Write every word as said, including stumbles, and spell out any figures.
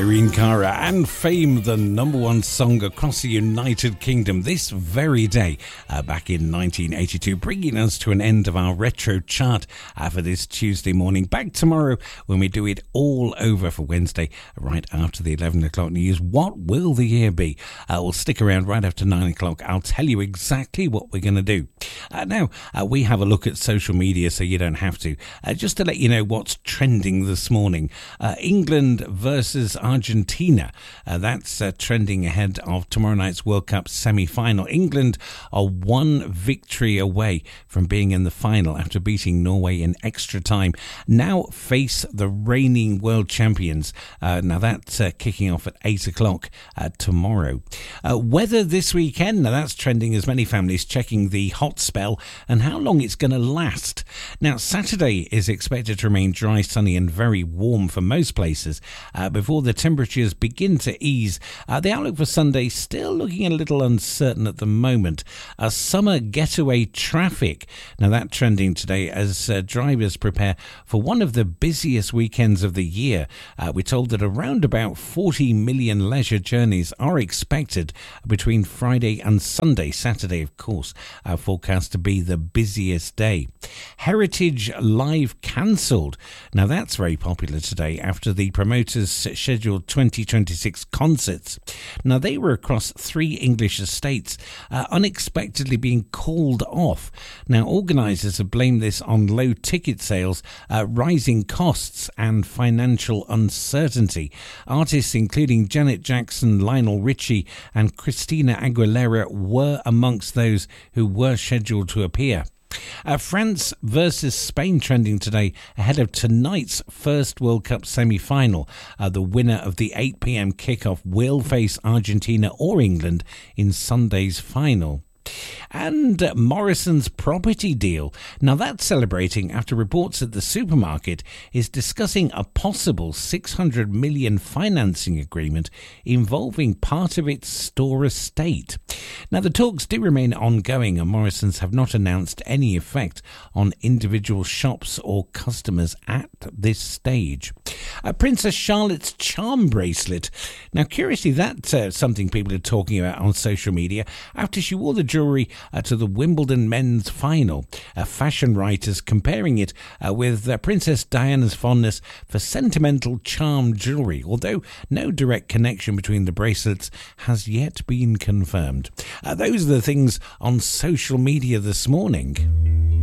Irene Cara and Fame, the number one song across the United Kingdom this very day, uh, back in nineteen eighty-two, bringing us to an end of our retro chart uh, for this Tuesday morning. Back tomorrow when we do it all over for Wednesday, right after the eleven o'clock news. What will the year be? Uh, we'll stick around right after nine o'clock. I'll tell you exactly what we're going to do. Uh, now, uh, we have a look at social media so you don't have to. Uh, just to let you know what's trending this morning. Uh, England versus Argentina. Uh, that's uh, trending ahead of tomorrow night's World Cup semi-final. England are one victory away from being in the final after beating Norway in extra time. Now face the reigning world champions. Uh, now that's uh, kicking off at eight o'clock uh, tomorrow. Uh, weather this weekend. Now that's trending as many families checking the hot spell and how long it's going to last. Now Saturday is expected to remain dry, sunny and very warm for most places uh, before the temperatures begin to ease. Uh, the outlook for Sunday still looking a little uncertain at the moment. Uh, summer getaway traffic. Now that trending today as uh, drivers prepare for one of the busiest weekends of the year. Uh, we're told that around about forty million leisure journeys are expected between Friday and Sunday. Saturday, of course, uh, forecast to be the busiest day. Heritage Live cancelled. Now that's very popular today after the promoters scheduled twenty twenty-six concerts. Now they were across three English estates, uh, unexpectedly being called off. Now organisers have blamed this on low ticket sales, uh, rising costs and financial uncertainty. Artists including Janet Jackson, Lionel Richie and Christina Aguilera were amongst those who were scheduled to appear. Uh, France versus Spain trending today ahead of tonight's first World Cup semi-final. Uh, the winner of the eight p.m. kickoff will face Argentina or England in Sunday's final. And uh, Morrison's property deal. Now that's celebrating after reports that the supermarket is discussing a possible six hundred million financing agreement involving part of its store estate. Now the talks do remain ongoing and Morrison's have not announced any effect on individual shops or customers at this stage. Uh, Princess Charlotte's charm bracelet. Now curiously that's uh, something people are talking about on social media after she wore the jewellery uh, to the Wimbledon men's final. Uh, fashion writers comparing it uh, with uh, Princess Diana's fondness for sentimental charm jewellery, although no direct connection between the bracelets has yet been confirmed. Uh, those are the things on social media this morning.